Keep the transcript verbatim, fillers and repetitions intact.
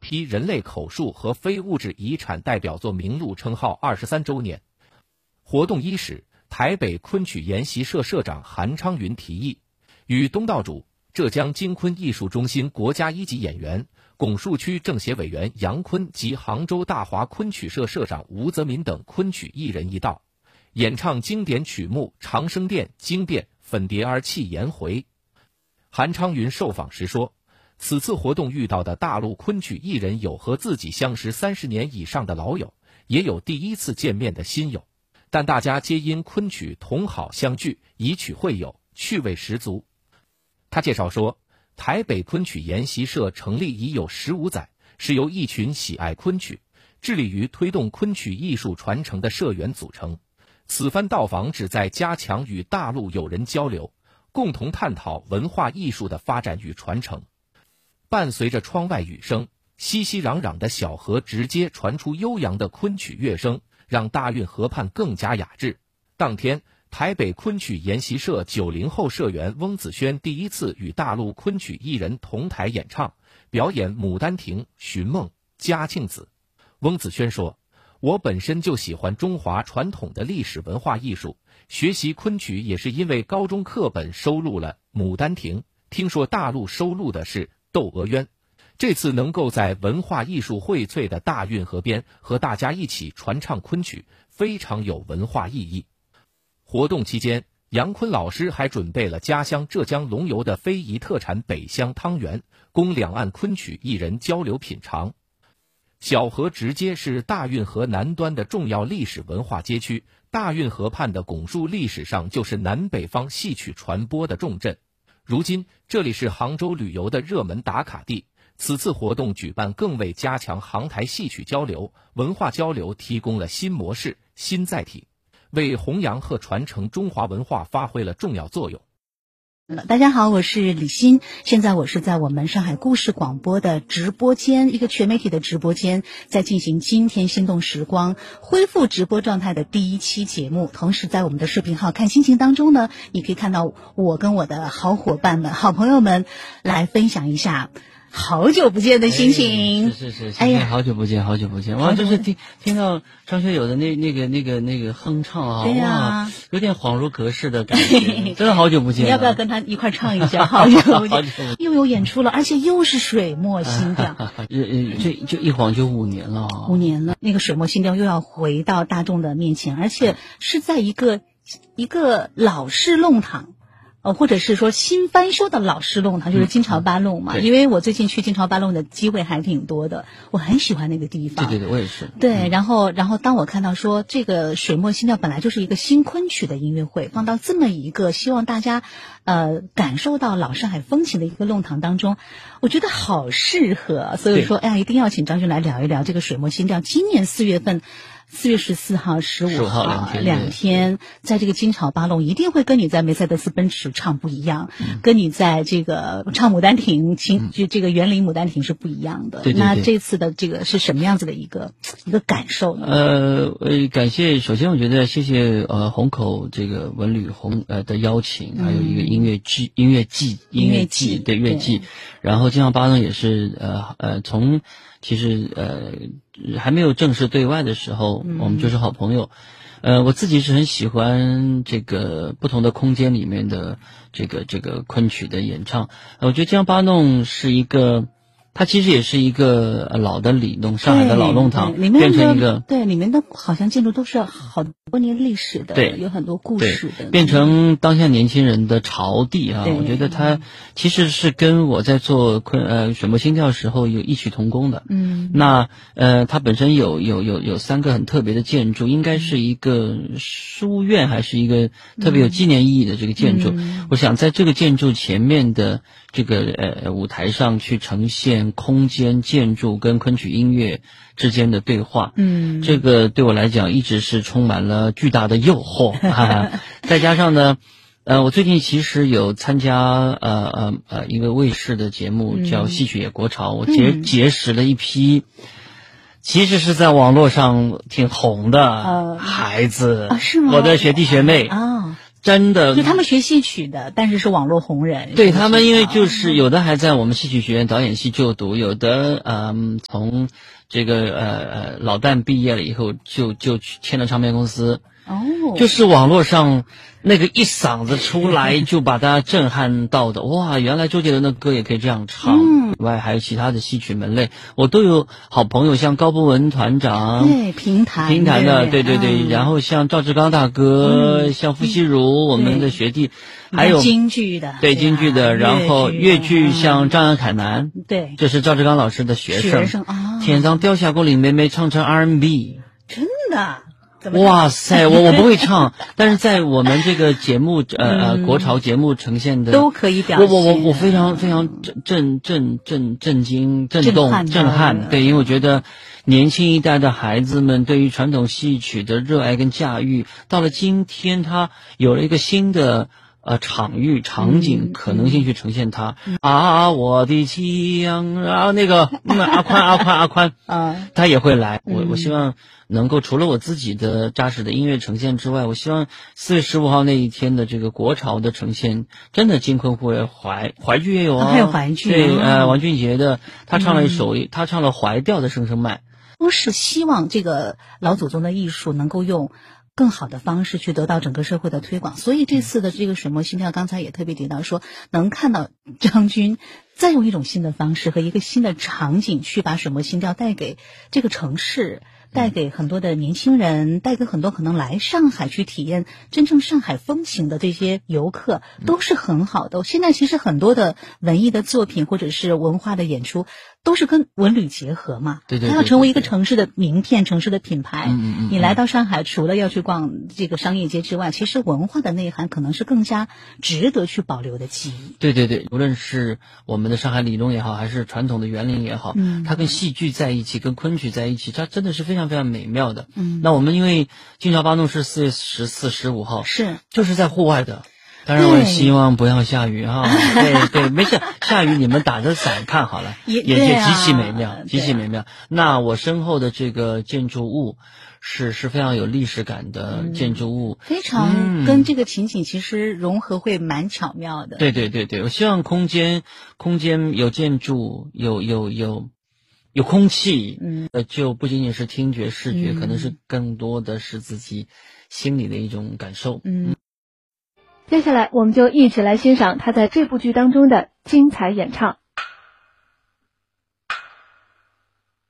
批人类口述和非物质遗产代表作名录称号二十三周年。活动伊始，台北昆曲研习社社长韩昌云提议，与东道主浙江京昆艺术中心国家一级演员、拱墅区政协委员杨坤及杭州大华昆曲社社长吴泽民等昆曲艺人一道，演唱经典曲目《长生殿》《惊变》《粉蝶儿泣颜回》。韩昌云受访时说，此次活动遇到的大陆昆曲艺人有和自己相识三十年以上的老友，也有第一次见面的新友，但大家皆因昆曲同好相聚，以曲会友，趣味十足。他介绍说，台北昆曲研习社成立已有十五载，是由一群喜爱昆曲、致力于推动昆曲艺术传承的社员组成。此番到访旨在加强与大陆友人交流，共同探讨文化艺术的发展与传承。伴随着窗外雨声，熙熙攘攘的小河直接传出悠扬的昆曲乐声，让大运河畔更加雅致。当天，台北昆曲研习社九零后社员翁子轩第一次与大陆昆曲艺人同台演唱，表演《牡丹亭》《寻梦》《嘉庆子》。翁子轩说，我本身就喜欢中华传统的历史文化艺术，学习昆曲也是因为高中课本收录了《牡丹亭》，听说大陆收录的是《窦娥冤》，这次能够在文化艺术荟萃的大运河边和大家一起传唱昆曲，非常有文化意义。活动期间，杨坤老师还准备了家乡浙江龙游的非遗特产北乡汤圆，供两岸昆曲艺人交流品尝。小河直街是大运河南端的重要历史文化街区，大运河畔的拱墅历史上就是南北方戏曲传播的重镇。如今这里是杭州旅游的热门打卡地，此次活动举办更为加强杭台戏曲交流、文化交流提供了新模式、新载体，为弘扬和传承中华文化发挥了重要作用。 大家好，我是李欣，现在我是在我们上海故事广播的直播间，一个全媒体的直播间，在进行今天心动时光恢复直播状态的第一期节目。同时在我们的视频号看心情当中呢，你可以看到我跟我的好伙伴们、好朋友们来分享一下好久不见的心情。 哎、是是是，哎呀，好久不见，好久不见！哇，就是听听到张学友的那那个那个那个哼唱啊， 对呀、 啊，哇，有点恍如隔世的感觉，真的好久不见。 你要不要跟他一块唱一下？好久不见，又有演出了，而且又是水墨新调， 这就一晃就五年了， 五年了。那个水墨新调又要回到大众的面前，而且是在一个一个老式弄堂。呃，或者是说新翻修的老式弄堂，就是金朝八弄嘛、嗯。因为我最近去金朝八弄的机会还挺多的，我很喜欢那个地方。 对对对，我也是。 对，然后然后当我看到说这个水墨新调本来就是一个新昆曲的音乐会，放到这么一个希望大家呃感受到老上海风情的一个弄堂当中，我觉得好适合。所以说，哎呀，一定要请张军来聊一聊这个水墨新调。今年四月份。四月十四号、十五号两天， 两天，在这个金朝八弄一定会跟你在梅赛德斯奔驰唱不一样，嗯、跟你在这个唱牡丹亭、秦就这个园林牡丹亭是不一样的。 对对对， 那这次的这个是什么样子的一个一个感受呢？ 呃，呃，感谢，首先我觉得谢谢呃虹口这个文旅红呃的邀请，嗯、还有一个音乐剧、音乐季、音乐季的乐季，然后金朝八弄也是呃呃从其实呃。还没有正式对外的时候，嗯、我们就是好朋友。呃，我自己是很喜欢这个不同的空间里面的这个这个昆曲的演唱。呃、我觉得金朝八弄是一个，它其实也是一个老的里弄，上海的老弄堂，变成一个对里面的好像建筑都是好多年历史的， 对， 有很多故事的， 变成当下年轻人的潮地啊。我觉得它其实是跟我在做昆呃水墨新调时候有异曲同工的。嗯，那呃它本身有有有有三个很特别的建筑，应该是一个书院还是一个特别有纪念意义的这个建筑。嗯、我想在这个建筑前面的这个呃舞台上去呈现空间、建筑跟昆曲音乐之间的对话。嗯，这个对我来讲一直是充满了巨大的诱惑。啊、再加上呢，呃，我最近其实有参加呃呃呃一个卫视的节目叫《戏曲野国潮》，嗯、我结结识了一批。其实是在网络上挺红的孩子， 呃啊、是吗？ 我的学弟学妹啊。 真的， 就他们学戏曲的，但是是网络红人。 对，他们因为就是有的还在我们戏曲学院导演系就读，有的嗯从这个呃呃老旦毕业了以后就就去签了唱片公司。 哦， 就是网络上那个一嗓子出来就把大家震撼到的，哇，原来周杰伦的歌也可以这样唱。嗯，以外还有其他的戏曲门类，我都有好朋友，像高博文团长， 对，评弹评弹的，对对对对，嗯、然后像赵志刚大哥，嗯、像傅西如、嗯、我们的学弟，还有京剧的， 对京剧的，然后粤剧像张扬凯南， 对， 这是赵志刚老师的学生， 学生啊， 天上掉下宫里妹妹唱成 R and B， 真的。 哇塞，我我不会唱，但是在我们这个节目呃呃、嗯、国潮节目呈现的都可以表现。 我我我我非常非常震震震震震惊震动震撼, 震撼对，因为我觉得年轻一代的孩子们对于传统戏曲的热爱跟驾驭，到了今天他有了一个新的呃场域场景可能性去呈现它。嗯、啊我的腔，然后那个、嗯、阿宽阿宽阿宽啊，他也会来。我我希望能够除了我自己的扎实的音乐呈现之外，我希望四月十五号那一天的这个国潮的呈现，真的金昆会淮淮剧也有啊， 还有淮剧， 对，呃，王俊杰的他唱了一首，嗯、他唱了淮调的《声声慢》， 都是希望这个老祖宗的艺术能够用更好的方式去得到整个社会的推广。所以这次的这个水墨心跳，刚才也特别提到说，能看到张军再用一种新的方式和一个新的场景去把水墨心跳带给这个城市，带给很多的年轻人，带给很多可能来上海去体验真正上海风情的这些游客，都是很好的。现在其实很多的文艺的作品或者是文化的演出都是跟文旅结合嘛， 对对对， 它要成为一个城市的名片，城市的品牌。 嗯嗯嗯， 你来到上海，除了要去逛这个商业街之外，其实文化的内涵可能是更加值得去保留的记忆。 对对对，无论是我们的上海理弄也好，还是传统的园林也好，嗯，它跟戏剧在一起，跟昆曲在一起，它真的是非常非常美妙的。嗯，那我们因为金朝八弄是四月十四、十五号， 是就是在户外的。当然，我也希望不要下雨哈。对对，没事，下雨你们打着伞看好了，也也极其美妙，极其美妙。那我身后的这个建筑物是是非常有历史感的建筑物， 嗯、非常跟这个情景其实融合会蛮巧妙的。 对对对对，我希望空间空间有建筑，有有有有空气，嗯，呃，就不仅仅是听觉视觉，嗯、可能是更多的是自己心里的一种感受。 嗯。接下来，我们就一起来欣赏他在这部剧当中的精彩演唱。